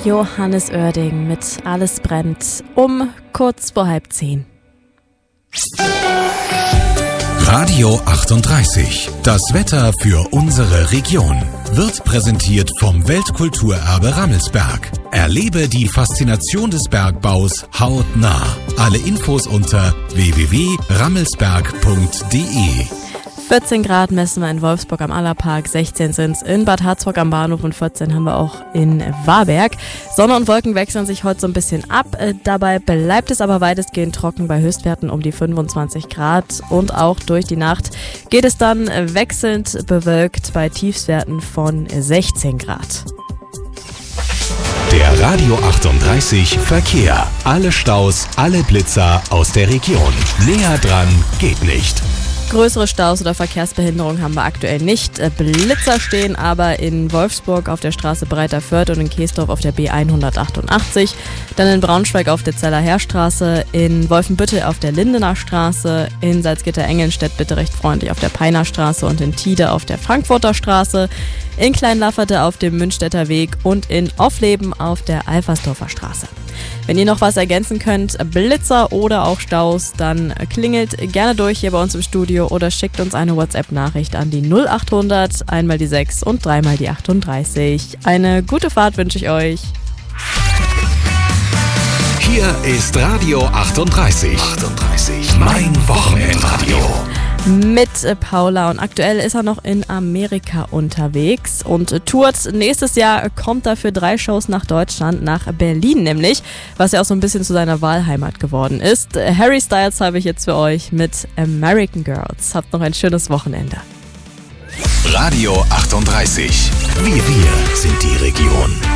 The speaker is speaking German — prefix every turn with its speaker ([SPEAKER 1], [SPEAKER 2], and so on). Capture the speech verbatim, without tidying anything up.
[SPEAKER 1] Johannes Oerding mit Alles brennt um kurz vor halb zehn.
[SPEAKER 2] Radio achtunddreißig. Das Wetter für unsere Region wird präsentiert vom Weltkulturerbe Rammelsberg. Erlebe die Faszination des Bergbaus hautnah. Alle Infos unter w w w punkt rammelsberg punkt d e.
[SPEAKER 1] vierzehn Grad messen wir in Wolfsburg am Allerpark, sechzehn sind es in Bad Harzburg am Bahnhof und vierzehn haben wir auch in Warberg. Sonne und Wolken wechseln sich heute so ein bisschen ab. Dabei bleibt es aber weitestgehend trocken bei Höchstwerten um die fünfundzwanzig Grad. Und auch durch die Nacht geht es dann wechselnd bewölkt bei Tiefstwerten von sechzehn Grad.
[SPEAKER 2] Der Radio achtunddreißig Verkehr. Alle Staus, alle Blitzer aus der Region. Näher dran geht nicht.
[SPEAKER 1] Größere Staus oder Verkehrsbehinderung haben wir aktuell nicht. Blitzer stehen aber in Wolfsburg auf der Straße Breiter Fürth und in Keesdorf auf der B hundertachtundachtzig. Dann in Braunschweig auf der Zeller Heerstraße, in Wolfenbüttel auf der Lindener Straße, in Salzgitter-Engelnstedt bitte recht freundlich auf der Peiner Straße und in Tide auf der Frankfurter Straße, in Kleinlafferte auf dem Münstetter Weg und in Offleben auf der Alfersdorfer Straße. Wenn ihr noch was ergänzen könnt, Blitzer oder auch Staus, dann klingelt gerne durch hier bei uns im Studio oder schickt uns eine WhatsApp-Nachricht an die null achthundert, einmal die sechs und dreimal die achtunddreißig. Eine gute Fahrt wünsche ich euch.
[SPEAKER 2] Hier ist Radio achtunddreißig. achtunddreißig. Mein Wochenendradio.
[SPEAKER 1] Mit Paula und aktuell ist er noch in Amerika unterwegs und tourt. Nächstes Jahr kommt er für drei Shows nach Deutschland, nach Berlin nämlich, was ja auch so ein bisschen zu seiner Wahlheimat geworden ist. Harry Styles habe ich jetzt für euch mit American Girls. Habt noch ein schönes Wochenende.
[SPEAKER 2] Radio achtunddreißig. Wir, wir sind die Region.